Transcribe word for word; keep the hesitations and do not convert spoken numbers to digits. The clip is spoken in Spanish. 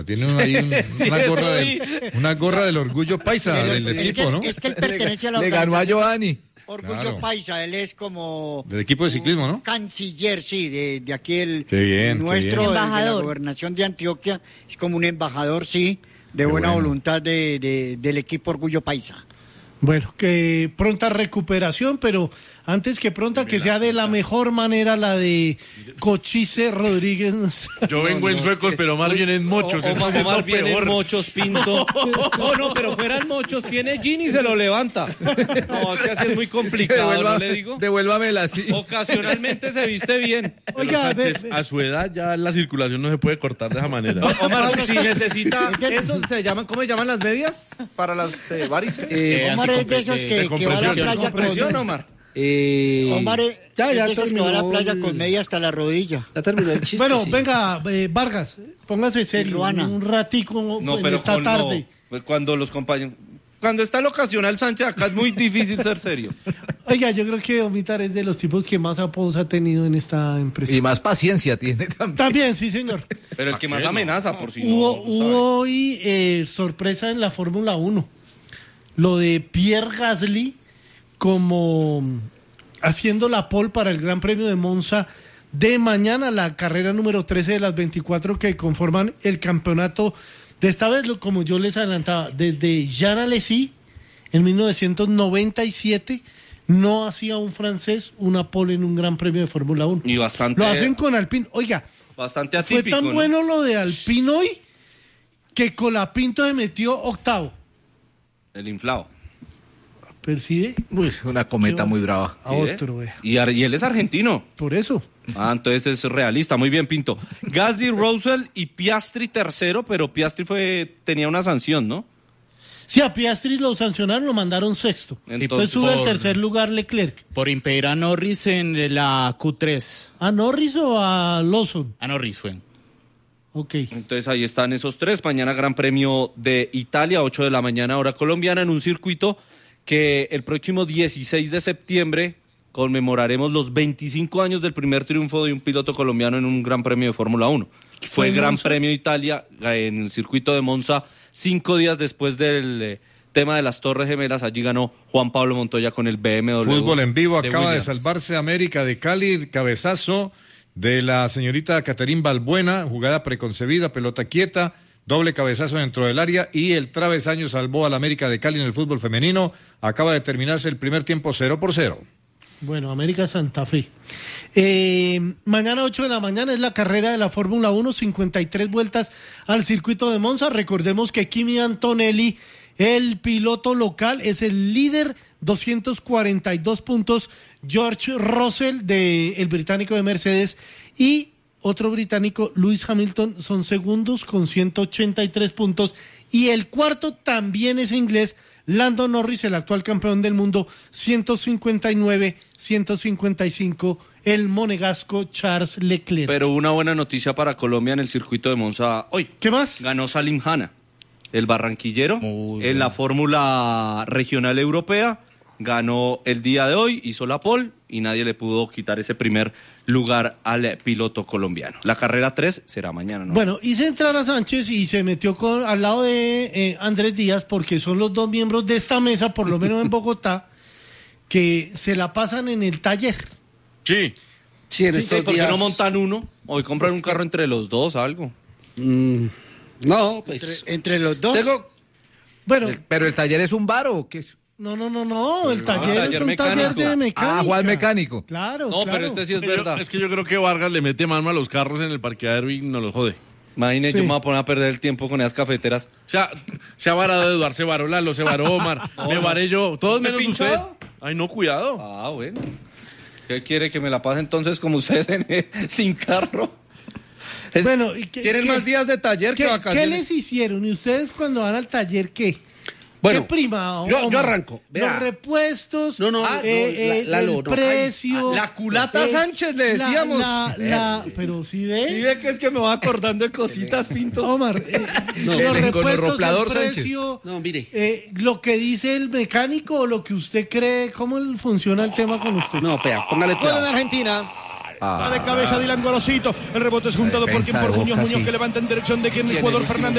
Tiene un, ahí un, Sí, una, gorra eso del, una gorra del orgullo paisa Pero del es equipo, que, ¿no? es que él pertenece a la Le ganó a organización Giovanni. Orgullo Claro. Paisa, él es como... Del equipo de ciclismo, ¿no? Canciller, sí, de, de aquí el Qué bien, qué nuestro, bien. de, de la Embajador. gobernación de Antioquia, es como un embajador, sí, de buena bueno. voluntad de, de- del equipo Orgullo Paisa. Bueno, que pronta recuperación, pero antes que pronta, que sea de la mejor manera la de Cochise Rodríguez. Yo vengo en suecos, pero Omar viene en mochos. O- Esto Omar, es Omar lo viene peor. en mochos, Pinto. Oh, no, pero fueran mochos, tiene jean y se lo levanta. No, es que así es muy complicado, ¿no le digo? Devuélvamela así. Ocasionalmente se viste bien. Pero Oiga, ve- Sánchez, a su edad ya la circulación no se puede cortar de esa manera. Omar, si necesita, ¿eso se llaman, cómo se llaman las medias para las eh, varices? Eh, Omar es de esos anticompre- que, de que va a la compresión. playa ¿Compresión, con... Omar? eh, Omar es, Ya, es ya de esos que va a la terminó playa el- con media hasta la rodilla. Ya terminó el chiste. Bueno, sí. venga, eh, Vargas, póngase serio, Ruana. un ratico No, en pero esta con- tarde. no, cuando los compañeros... Cuando está el ocasional Sánchez acá es muy difícil ser serio. Oiga, yo creo que Omitar es de los tipos que más apodos ha tenido en esta empresa. Y más paciencia tiene también. También, sí, señor. Pero es que más amenaza, por si Hubo, no, no hubo sabe. hoy eh, sorpresa en la Fórmula uno. Lo de Pierre Gasly como haciendo la pole para el Gran Premio de Monza de mañana, la carrera número trece de las veinticuatro que conforman el campeonato. De esta vez, lo- como yo les adelantaba, desde Jean Alesi en mil novecientos noventa y siete no hacía un francés una pole en un Gran Premio de Fórmula uno. Y bastante, Lo hacen con Alpine. Oiga, bastante fue atípico, tan ¿no? bueno lo de Alpine hoy que Colapinto se metió octavo. El inflado. ¿Percibe? Uy, es una cometa muy brava. A Sí, ¿eh? otro, vea. Y, ar- y él es argentino. Por eso. Ah, entonces es realista. Muy bien, Pinto. Gasly, Russell y Piastri tercero, pero Piastri fue tenía una sanción, ¿no? Sí, a Piastri lo sancionaron, lo mandaron sexto. Entonces, Entonces, sube al por- tercer lugar Leclerc. por impedir a Norris en la Q tres. ¿A Norris o a Lawson? A Norris fue. Ok. Entonces ahí están esos tres. Mañana Gran Premio de Italia, ocho de la mañana, hora colombiana, en un circuito que el próximo dieciséis de septiembre conmemoraremos los veinticinco años del primer triunfo de un piloto colombiano en un Gran Premio de Fórmula uno. ¿Fue Fue en Gran Monza? Premio de Italia eh, en el circuito de Monza, cinco días después del eh, tema de las Torres Gemelas. Allí ganó Juan Pablo Montoya con el B M W. Fútbol en vivo, de acaba de Williams. salvarse América de Cali, cabezazo de la señorita Caterín Balbuena, jugada preconcebida, pelota quieta, doble cabezazo dentro del área y el travesaño salvó al América de Cali en el fútbol femenino. Acaba de terminarse el primer tiempo cero por cero. Bueno, América Santa Fe. Eh, mañana ocho de la mañana es la carrera de la Fórmula uno, cincuenta y tres vueltas al circuito de Monza. Recordemos que Kimi Antonelli, el piloto local, es el líder, doscientos cuarenta y dos puntos. George Russell, de, el británico de Mercedes, y otro británico, Lewis Hamilton, son segundos con ciento ochenta y tres puntos. Y el cuarto también es inglés, Lando Norris, el actual campeón del mundo, ciento cincuenta y nueve, ciento cincuenta y cinco, el monegasco Charles Leclerc. Pero una buena noticia para Colombia en el circuito de Monza hoy. ¿Qué más? Ganó Salim Hanna, el barranquillero, Muy en la Fórmula Regional Europea. Ganó el día de hoy, hizo la pole y nadie le pudo quitar ese primer lugar al piloto colombiano. La carrera tres será mañana, ¿no? Bueno, hice entrar a Sánchez y se metió con, al lado de eh, Andrés Díaz, porque son los dos miembros de esta mesa, por lo menos en Bogotá, que se la pasan en el taller. Sí. Sí, en Sí, estos ¿por qué días. no montan uno? Hoy compran un carro entre los dos, algo. Mm, no, pues. Entre, entre los dos. Tengo. Bueno, Pero el taller es un bar o qué es? no, no, no, no, el taller, taller es un mecánico. taller de mecánica. Ah, Juan Mecánico. Claro, No, claro. pero este sí es Yo- verdad. es que yo creo que Vargas le mete mano a los carros en el parqueadero y no los jode. Imagínate, Sí. yo me voy a poner a perder el tiempo con esas cafeteras. O sea, se ha varado Eduardo, se varó Lalo, se varó Omar, me varé yo, todos ¿Me menos pinchó? usted. Ay, no, cuidado. Ah, bueno. ¿Qué quiere que me la pase entonces como ustedes en- sin carro? Es- Bueno, ¿y qué- Tienen qué- más días de taller ¿Qué, que qué vacaciones. les hicieron? ¿Y ustedes cuando van al taller qué? Bueno, ¿Qué prima? yo- yo Omar? arranco, vea. Los repuestos, No, no, ah, no, eh, eh, la- Lalo, el no. precio. Ay, la culata Sánchez, le la- decíamos. la- la- pero si ve, Sí, ve que es que me va acordando de cositas, Pinto. Omar, eh, No. los El repuestos, engonorroplador el Sánchez. precio, No, mire. eh, lo que dice el mecánico o lo que usted cree, ¿cómo funciona el tema con usted? No, pea, póngale Gol en cuidado. Argentina. Va de cabeza Dylan Gorosito. El rebote es juntado por quien, defensa por de Muñoz. Boca, Muñoz sí. que levanta en dirección de quien el Y en jugador el último Fernández.